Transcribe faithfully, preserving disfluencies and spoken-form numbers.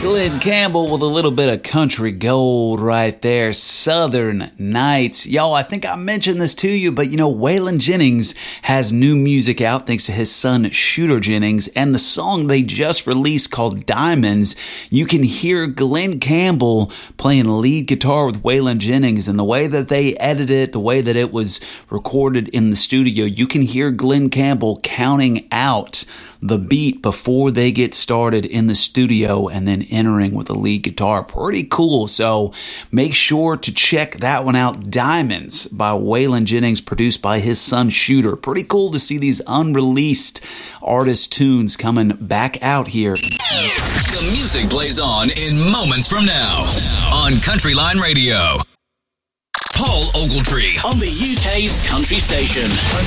Glenn Campbell with a little bit of country gold right there. Southern Nights. Y'all, I think I mentioned this to you, but you know, Waylon Jennings has new music out thanks to his son, Shooter Jennings, and the song they just released called Diamonds, you can hear Glenn Campbell playing lead guitar with Waylon Jennings, and the way that they edited it, the way that it was recorded in the studio, you can hear Glenn Campbell counting out the beat before they get started in the studio and then entering with the lead guitar. Pretty cool. So make sure to check that one out. Diamonds by Waylon Jennings, produced by his son Shooter. Pretty cool to see these unreleased artist tunes coming back out here. The music plays on in moments from now on Country Line Radio. Paul Ogletree on the U K's country station.